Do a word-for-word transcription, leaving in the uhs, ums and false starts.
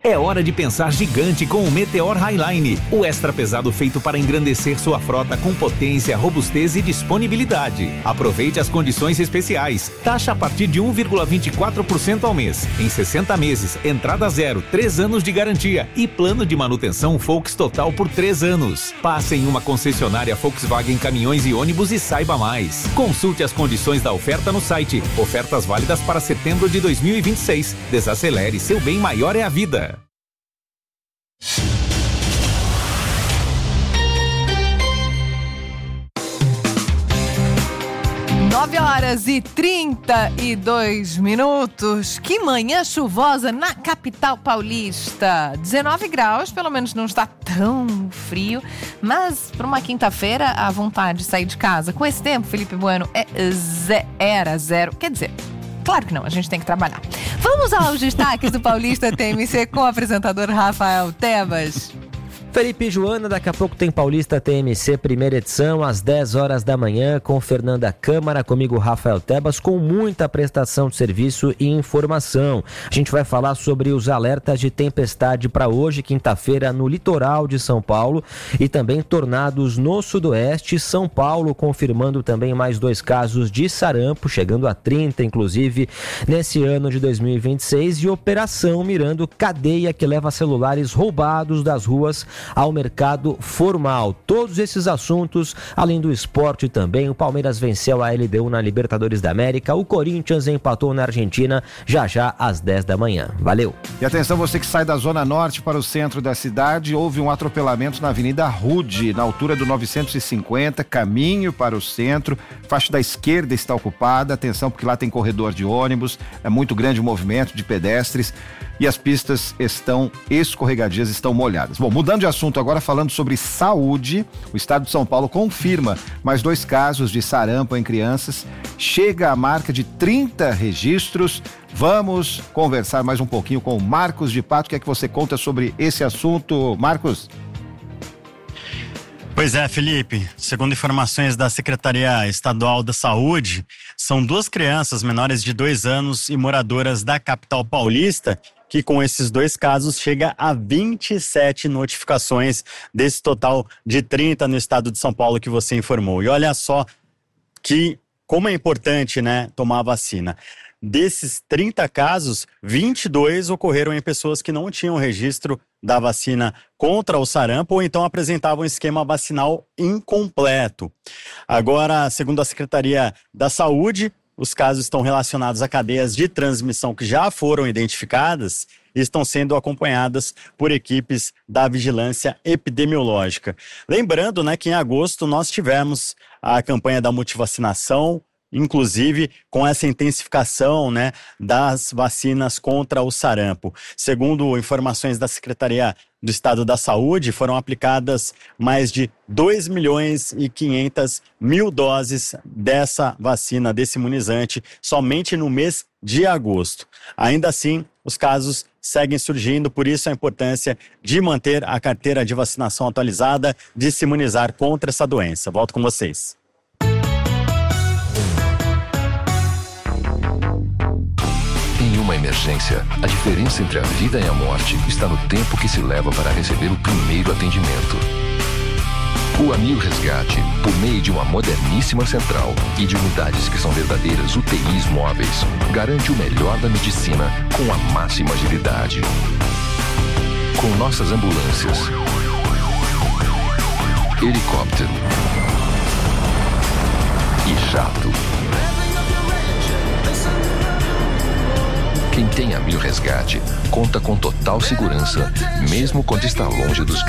É hora de pensar gigante com o Meteor Highline, o extra pesado feito para engrandecer sua frota com potência, robustez e disponibilidade. Aproveite as condições especiais. Taxa a partir de um vírgula vinte e quatro por cento ao mês, em sessenta meses, entrada zero, três anos de garantia e plano de manutenção Volks total por três anos. Passe em uma concessionária Volkswagen Caminhões e Ônibus e saiba mais. Consulte as condições da oferta no site. Ofertas válidas para setembro de dois mil e vinte e seis. Desacelere, seu bem maior é a vida. nove horas e trinta e dois minutos. Que manhã chuvosa na capital paulista. dezenove graus, pelo menos não está tão frio. Mas para uma quinta-feira, a vontade de sair de casa com esse tempo, Felipe Bueno, é ze- era zero. Quer dizer, claro que não, a gente tem que trabalhar. Vamos aos destaques do Paulista T M C com o apresentador Rafael Tebas. Felipe e Joana, daqui a pouco tem Paulista T M C, primeira edição, às dez horas da manhã, com Fernanda Câmara, comigo Rafael Tebas, com muita prestação de serviço e informação. A gente vai falar sobre os alertas de tempestade para hoje, quinta-feira, no litoral de São Paulo, e também tornados no sudoeste. São Paulo confirmando também mais dois casos de sarampo, chegando a trinta, inclusive, nesse ano de dois mil e vinte e seis, e operação mirando cadeia que leva celulares roubados das ruas ao mercado formal. Todos esses assuntos, além do esporte também. O Palmeiras venceu a L D U na Libertadores da América, o Corinthians empatou na Argentina, já já às dez da manhã. Valeu! E atenção, você que sai da Zona Norte para o centro da cidade, houve um atropelamento na Avenida Rude, na altura do novecentos e cinquenta, caminho para o centro, faixa da esquerda está ocupada, atenção porque lá tem corredor de ônibus, é muito grande o movimento de pedestres e as pistas estão escorregadias, estão molhadas. Bom, mudando de assunto agora, falando sobre saúde, o estado de São Paulo confirma mais dois casos de sarampo em crianças, chega à marca de trinta registros. Vamos conversar mais um pouquinho com o Marcos de Pato. O que é que você conta sobre esse assunto, Marcos? Pois é, Felipe, segundo informações da Secretaria Estadual da Saúde, são duas crianças menores de dois anos e moradoras da capital paulista que com esses dois casos chega a vinte e sete notificações desse total de trinta no estado de São Paulo que você informou. E olha só que como é importante, né, tomar a vacina. Desses trinta casos, vinte e dois ocorreram em pessoas que não tinham registro da vacina contra o sarampo ou então apresentavam um esquema vacinal incompleto. Agora, segundo a Secretaria da Saúde, os casos estão relacionados a cadeias de transmissão que já foram identificadas e estão sendo acompanhadas por equipes da vigilância epidemiológica. Lembrando, né, que em agosto nós tivemos a campanha da multivacinação, inclusive com essa intensificação, né, das vacinas contra o sarampo. Segundo informações da Secretaria do Estado da Saúde, foram aplicadas mais de dois milhões e quinhentas mil doses dessa vacina, desse imunizante, somente no mês de agosto. Ainda assim, os casos seguem surgindo, por isso a importância de manter a carteira de vacinação atualizada, de se imunizar contra essa doença. Volto com vocês. Em uma emergência, a diferença entre a vida e a morte está no tempo que se leva para receber o primeiro atendimento. O Amil Resgate, por meio de uma moderníssima central e de unidades que são verdadeiras U T Is móveis, garante o melhor da medicina com a máxima agilidade. Com nossas ambulâncias, helicóptero e jato. Quem tem Amil Resgate conta com total segurança, mesmo quando está longe dos